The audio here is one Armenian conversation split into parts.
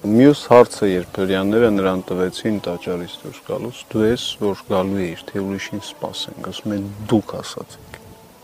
Մյուս հարցը, երբ հрьяաները նրան տվեցին տաճարից դուրս գալուց, դու ես, որ գալու էիր, թե ուրիշին սպասենք, ասում են դուք ասացիք։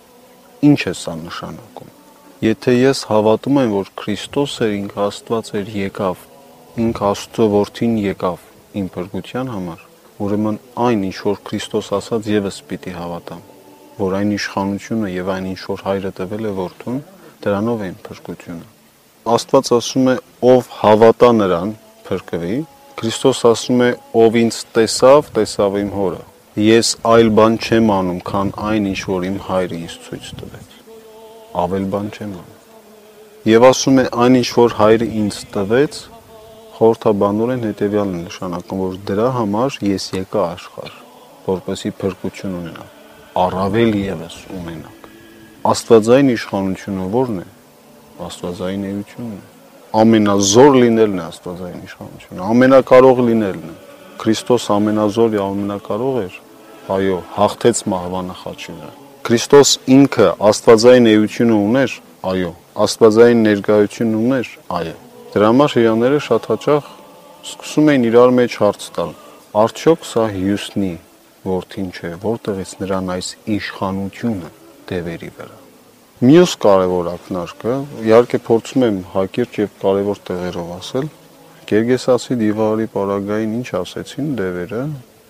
Ինչ է սա նշանակում։ Եթե ես հավատում եմ, որ Քրիստոս էր, ինքը Աստված էր, եկավ, ինքը Աստծո որդին եկավ իմ փրկության համար, ուրեմն այն, ինչ որ Քրիստոս ասաց, եւս պիտի հավատամ, որ այն իշխանությունը եւ այն, ինչ որ Հայրը տվել է որդուն, դրանով է իմ փրկությունը։ Աստված ասում է, ով հավատա նրան, փրկվի, Քրիստոս ասում է, ով ինձ տեսավ, տեսավ իմ հորը։ Ես այլ բան չեմ անում, քան այն, ինչ որ իմ Հայրը ինձ ցույց տվեց։ Ավել բան չեմ անում։ Եվ ասում է, այն, ինչ որ Հայրը ինձ տվեց, խորհրդաբանորեն հետևյալն է նշանակում, որ դրա համար ես եկա աշխարհ, որպեսզի փրկություն ունենամ, առավել եւս ունենաք։ Աստվածային իշխանությունը ո՞րն է։ Աստվածային էությունն է։ Ամենազոր լինելն է աստվածային իշխանությունը, ամենակարող լինելն է։ Քրիստոս ամենազոր եւ ամենակարող էր։ Այո, հաղթեց մահվանը խաչի վրա։ Քրիստոս ինքը աստվածային էությունը ուներ։ Այո, աստվածային ներկայություն ուներ։ Այո։ Դրա համար հрьяաները շատ հաճախ սկսում էին իրար մեջ հարց տալ. արդյոք սա Հյուսնի որդին չէ, որտեղից նրան այս իշխանությունը դևերի վրա։ Մյուս կարևոր ակնարկը, իհարկե փորձում եմ հակիրճ եւ կարևոր տեղերով ասել, Գերգեսացի դիվարի պարագային ինչ ասեցին դևերը,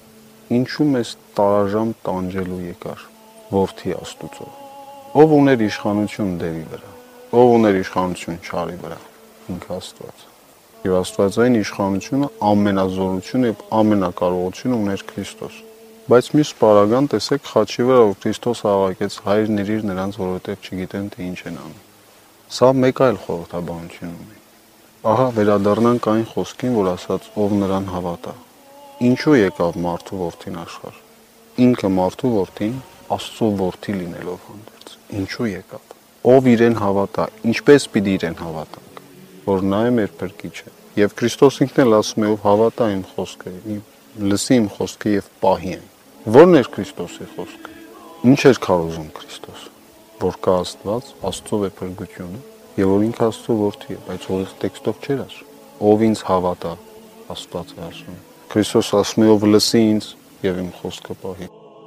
ինչու մեզ տարաժամ տանջելու եկար, որդի Աստուծո, ով ուներ իշխանություն դևի վրա, ով ուներ իշխանություն չարի վրա, ինքը Աստված։ Եվ աստվածային իշխանությունը, ամենազորությունը եւ ամենակարողությունը ուներ Քրիստոս։ Բայց մյուս պարագան տեսեք խաչի վրա, որ Քրիստոս հավաքեց հայր ներիր նրանց, որովհետև չգիտեն թե ինչ են անում։ Սա մեկ այլ խորհրդաբանություն ունի։ Ահա վերադառնանք այն խոսքին, որ ասաց ով նրան հավատա։ Ինչու եկավ մարդու որդին աշխարհ։ Ինքը մարդու որդին Աստծո որդի լինելով հանդերձ։ Ինչու եկավ։ Ով իրեն հավատա, ինչպես պիտի իրեն հավատանք, որ նա է մեր փրկիչը։ Եվ Քրիստոս ինքն էլ ասում է, ով հավատա իմ խոսքը, լսի իմ խոսքը եւ պահի այն։ Ո՞րն էր Քրիստոսի խոսքը։ Ինչ էր քարոզում Քրիստոս, որ կա Աստված, Աստծո է փրկությունը, եւ որ ինքը Աստծո որդի է, բայց հորից տեքստով չէր ասում։ Ով ինձ հավատա, Աստված է ասում։ Քրիստոս ասում է, ով լսի ինձ եւ իմ խոսքը պահի։